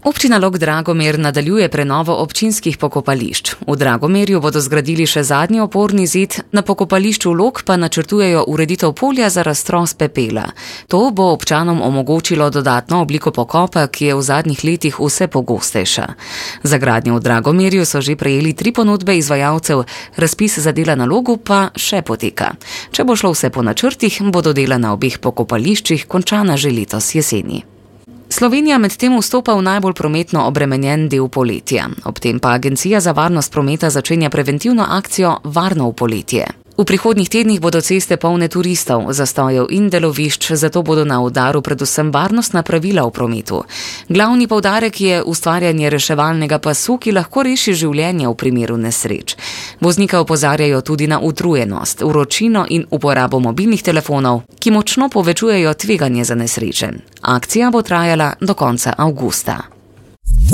Občina Log Dragomer nadaljuje prenovo občinskih pokopališč. V Dragomerju bodo zgradili še zadnji oporni zid, na pokopališču Log pa načrtujejo ureditev polja za raztros pepela. To bo občanom omogočilo dodatno obliko pokopa, ki je v zadnjih letih vse pogostejša. Za gradnjo v Dragomerju so že prejeli 3 ponudbe izvajalcev, razpis za dela na Logu pa še poteka. Če bo šlo vse po načrtih, bodo dela na obeh pokopališčih končana že letos jeseni. Slovenija medtem vstopa v najbolj prometno obremenjen del poletja. Ob tem pa Agencija za varnost prometa začenja preventivno akcijo Varno v poletje. V prihodnjih tednih bodo ceste polne turistov, zastojev in delovišč, zato bodo na udaru predvsem varnostna pravila v prometu. Glavni poudarek je ustvarjanje reševalnega pasu, ki lahko reši življenje v primeru nesreč. Voznika opozarjajo tudi na utrujenost, vročino in uporabo mobilnih telefonov, ki močno povečujejo tveganje za nesreče. Akcija bo trajala do konca avgusta.